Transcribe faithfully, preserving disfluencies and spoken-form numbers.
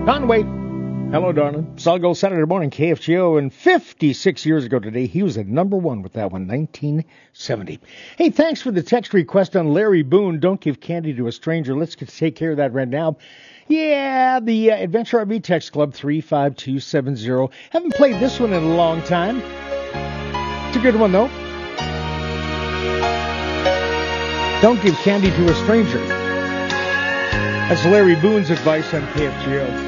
Conway. Hello, darling. Solid Gold Saturday morning, K F G O. And fifty-six years ago today, he was at number one with that one, nineteen seventy. Hey, thanks for the text request on Larry Boone. Don't give candy to a stranger. Let's get, take care of that right now. Yeah, the uh, Adventure R V Text Club, three five two seven zero. Haven't played this one in a long time. It's a good one, though. Don't give candy to a stranger. That's Larry Boone's advice on K F G O.